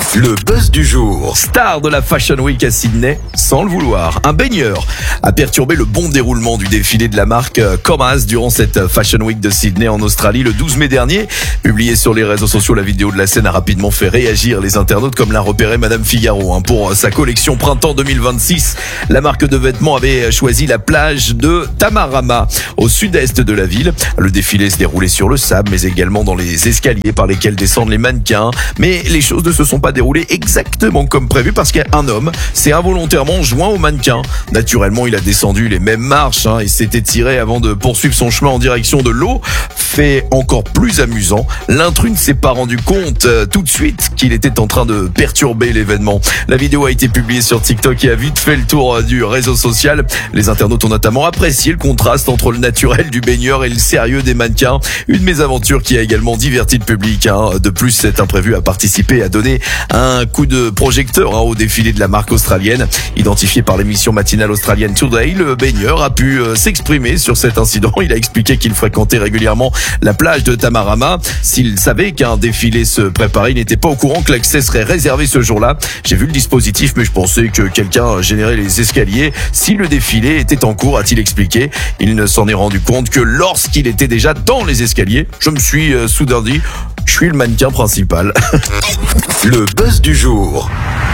Le buzz du jour. Star de la Fashion Week à Sydney, sans le vouloir. Un baigneur a perturbé le bon déroulement du défilé de la marque Comas durant cette Fashion Week de Sydney en Australie le 12 mai dernier. Publiée sur les réseaux sociaux, la vidéo de la scène a rapidement fait réagir les internautes, comme l'a repéré Madame Figaro. Pour sa collection printemps 2026, la marque de vêtements avait choisi la plage de Tamarama, au sud-est de la ville. Le défilé se déroulait sur le sable, mais également dans les escaliers par lesquels descendent les mannequins. Mais les choses ne se sont pas déroulées exactement comme prévu, parce qu'un homme s'est involontairement joint au mannequin. Naturellement, il a descendu les mêmes marches et s'est étiré avant de poursuivre son chemin en direction de l'eau. Fait encore plus amusant, l'intrus ne s'est pas rendu compte tout de suite qu'il était en train de perturber l'événement. La vidéo a été publiée sur TikTok et a vite fait le tour du réseau social. Les internautes ont notamment apprécié le contraste entre le naturel du baigneur et le sérieux des mannequins. Une mésaventure qui a également diverti le public. De plus, cet imprévu a participé et a donné un coup de projecteur au défilé de la marque australienne. Identifié par l'émission matinale australienne Today, le baigneur a pu s'exprimer sur cet incident. Il a expliqué qu'il fréquentait régulièrement la plage de Tamarama. S'il savait qu'un défilé se préparait, il n'était pas au courant que l'accès serait réservé ce jour-là. J'ai vu le dispositif, mais je pensais que quelqu'un générait les escaliers si le défilé était en cours, a-t-il expliqué. Il ne s'en est rendu compte que lorsqu'il était déjà dans les escaliers. Je me suis soudain dit, je suis le mannequin principal. Le buzz du jour.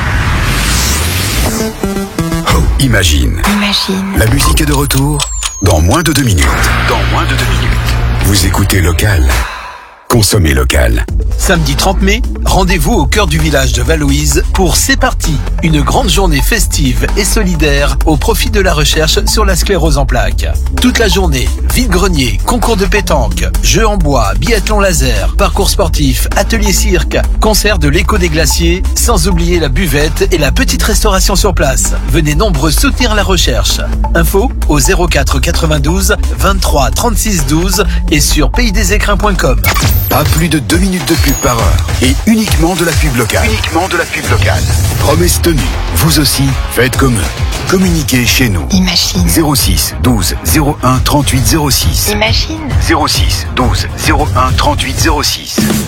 Oh, imagine. La musique est de retour dans moins de 2 minutes. Vous écoutez Local. Consommez local. Samedi 30 mai, rendez-vous au cœur du village de Valouise pour C'est parti, une grande journée festive et solidaire au profit de la recherche sur la sclérose en plaques. Toute la journée, vide-grenier, concours de pétanque, jeux en bois, biathlon laser, parcours sportif, atelier cirque, concert de l'écho des glaciers, sans oublier la buvette et la petite restauration sur place. Venez nombreux soutenir la recherche. Info au 04 92 23 36 12 et sur paysdesécrins.com. Pas plus de 2 minutes de pub par heure et uniquement de la pub locale. Promesse tenue. Vous aussi, faites comme eux. Communiquez chez nous. Imagine. 06 12 01 38 06. Imagine. 06 12 01 38 06.